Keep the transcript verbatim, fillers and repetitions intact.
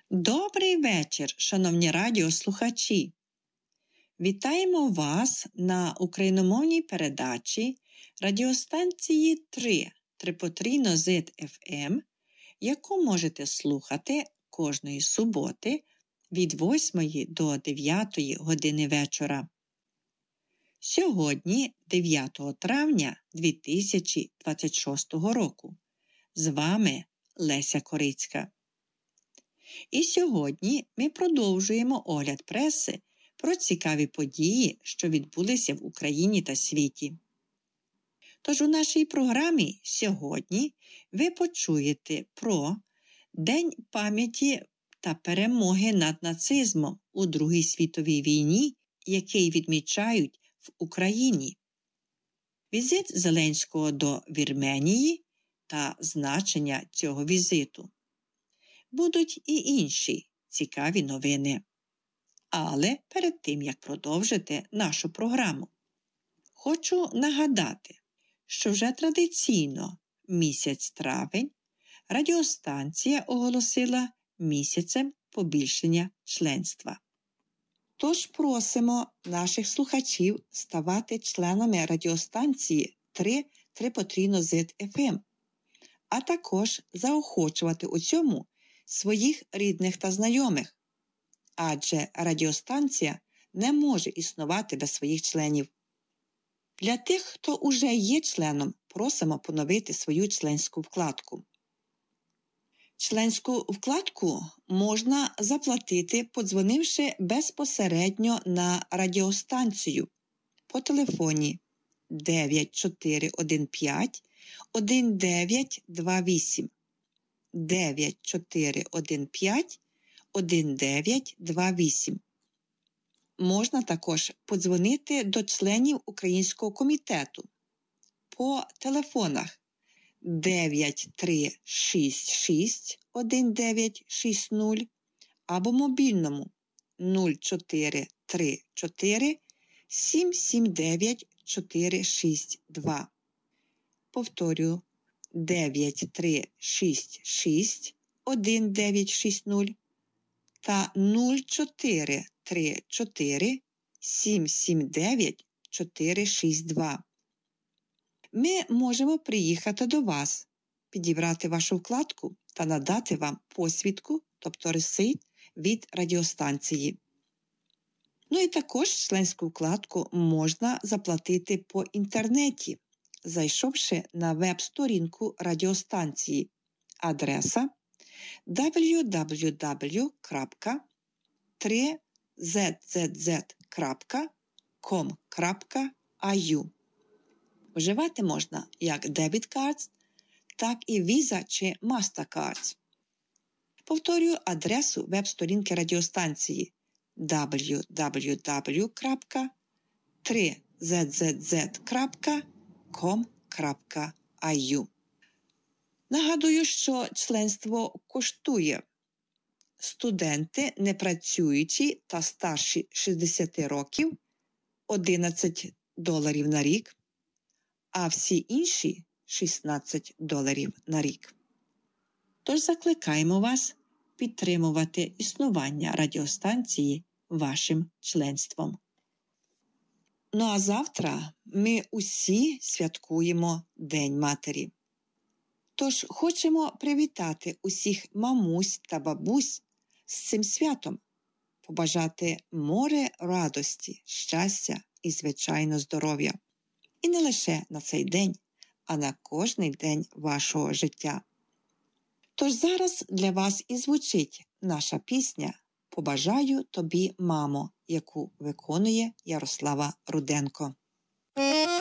Добрий вечір, шановні радіослухачі! Вітаємо вас на україномовній передачі радіостанції три Трипотрійно зет еф ем, яку можете слухати кожної суботи від восьмої до дев'ятої години вечора. Сьогодні, дев'ятого травня дві тисячі двадцять шостого року, з вами Леся Корицька. І сьогодні ми продовжуємо огляд преси про цікаві події, що відбулися в Україні та світі. Тож у нашій програмі сьогодні ви почуєте про День пам'яті та перемоги над нацизмом у Другій світовій війні, який відмічають в Україні, візит Зеленського до Вірменії та значення цього візиту. Будуть і інші цікаві новини. Але перед тим, як продовжити нашу програму, хочу нагадати, що вже традиційно місяць травень радіостанція оголосила місяцем побільшення членства. Тож просимо наших слухачів ставати членами радіостанції три Трипотрійно зет еф ем, а також заохочувати у цьому своїх рідних та знайомих, адже радіостанція не може існувати без своїх членів. Для тих, хто уже є членом, просимо поновити свою членську вкладку. Членську вкладку можна заплатити, подзвонивши безпосередньо на радіостанцію по телефоні дев'ять чотири один п'ять один дев'ять два вісім. дев'ять чотири один п'ять один дев'ять два вісім. Можна також подзвонити до членів Українського комітету по телефонах дев'ять три шість шість один дев'ять шість нуль або мобільному нуль чотири три чотири сім сім дев'ять чотири шість два. Повторюю, дев'ять три шість шість один дев'ять шість нуль та нуль чотири три чотири сім сім дев'ять чотири шість два. Ми можемо приїхати до вас, підібрати вашу вкладку та надати вам посвідку, тобто ресит від радіостанції. Ну і також членську вкладку можна заплатити по інтернеті, зайшовши на веб-сторінку радіостанції. Адреса дабл ю дабл ю дабл ю крапка три зет зет зет крапка ком крапка ай ю. Вживати можна як Debit Cards, так і Visa чи Mastercards. Повторюю адресу веб-сторінки радіостанції дабл ю дабл ю дабл ю крапка три зет зет зет крапка ком крапка ай ю. Нагадую, що членство коштує. Студенти, не працюючі та старші шістдесят років – одинадцять доларів на рік, а всі інші – шістнадцять доларів на рік. Тож закликаємо вас підтримувати існування радіостанції вашим членством. Ну а завтра ми усі святкуємо День матері. Тож хочемо привітати усіх мамусь та бабусь з цим святом, побажати море радості, щастя і, звичайно, здоров'я. І не лише на цей день, а на кожний день вашого життя. Тож зараз для вас і звучить наша пісня «Побажаю тобі, мамо», яку виконує Ярослава Руденко.